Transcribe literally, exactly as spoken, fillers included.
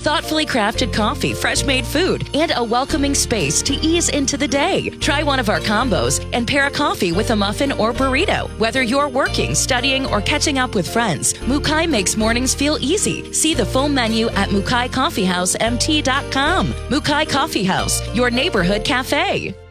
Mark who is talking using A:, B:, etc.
A: thoughtfully crafted coffee, fresh made food, and a welcoming space to ease into the day. Try one of our combos and pair a coffee with a muffin or burrito. Whether you're working, studying, or catching up with friends, Mukai makes mornings feel easy. See the full menu at mukai coffee house m t dot com. Mukai Coffee House, your neighborhood cafe.